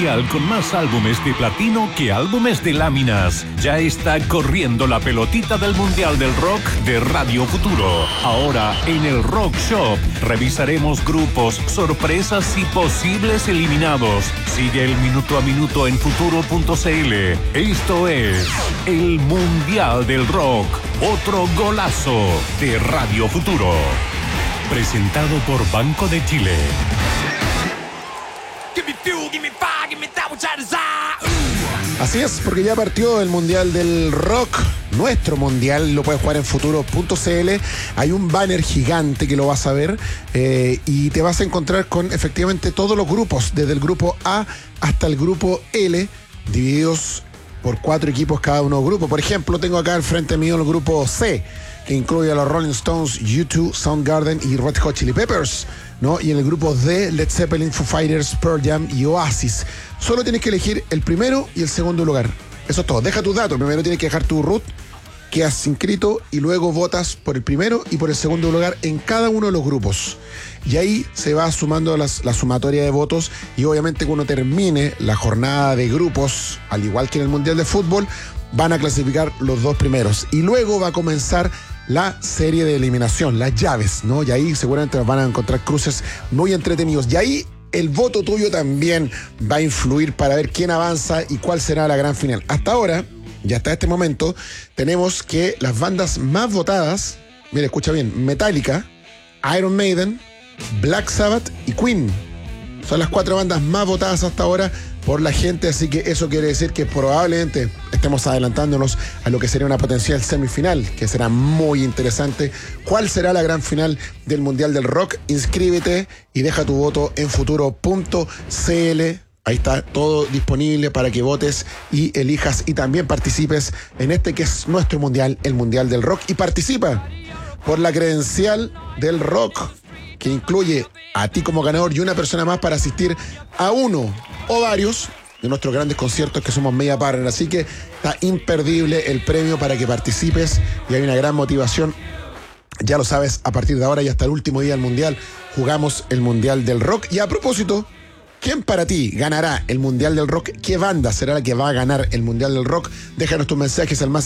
mundial con más álbumes de platino que álbumes de láminas. Ya está corriendo la pelotita del Mundial del Rock de Radio Futuro. Ahora en el Rock Shop revisaremos grupos, sorpresas y posibles eliminados. Sigue el minuto a minuto en futuro.cl. Esto es el Mundial del Rock. Otro golazo de Radio Futuro. Presentado por Banco de Chile. Así es, porque ya partió el Mundial del Rock. Nuestro Mundial lo puedes jugar en futuro.cl. Hay un banner gigante que lo vas a ver y te vas a encontrar con efectivamente todos los grupos, desde el grupo A hasta el grupo L, divididos por 4 equipos cada uno grupo. Por ejemplo, tengo acá al frente mío el grupo C, que incluye a los Rolling Stones, U2, Soundgarden y Red Hot Chili Peppers, ¿no? Y en el grupo D, Led Zeppelin, Foo Fighters, Pearl Jam y Oasis. Solo tienes que elegir el primero y el segundo lugar. Eso es todo. Deja tus datos. Primero tienes que dejar tu root que has inscrito y luego votas por el primero y por el segundo lugar en cada uno de los grupos. Y ahí se va sumando la sumatoria de votos y obviamente cuando termine la jornada de grupos, al igual que en el Mundial de Fútbol, van a clasificar los 2 primeros. Y luego va a comenzar la serie de eliminación, las llaves, ¿no? Y ahí seguramente van a encontrar cruces muy entretenidos. Y ahí el voto tuyo también va a influir para ver quién avanza y cuál será la gran final. Hasta ahora, y hasta este momento, tenemos que las bandas más votadas, mira, escucha bien, Metallica, Iron Maiden, Black Sabbath y Queen. Son las 4 bandas más votadas hasta ahora por la gente, así que eso quiere decir que probablemente estemos adelantándonos a lo que sería una potencial semifinal, que será muy interesante. ¿Cuál será la gran final del Mundial del Rock? Inscríbete y deja tu voto en futuro.cl. Ahí está todo disponible para que votes y elijas y también participes en este que es nuestro Mundial, el Mundial del Rock. Y participa por la credencial del rock, que incluye a ti como ganador y una persona más para asistir a uno o varios de nuestros grandes conciertos que somos media partner. Así que está imperdible el premio para que participes y hay una gran motivación. Ya lo sabes, a partir de ahora y hasta el último día del Mundial jugamos el Mundial del Rock. Y a propósito, ¿quién para ti ganará el Mundial del Rock? ¿Qué banda será la que va a ganar el Mundial del Rock? Déjanos tus mensajes al más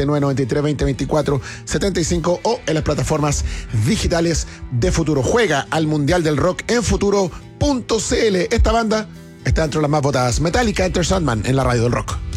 569-93-20-24-75 o en las plataformas digitales de Futuro. Juega al Mundial del Rock en futuro.cl. Esta banda está entre las más votadas. Metallica, Enter Sandman en la radio del rock.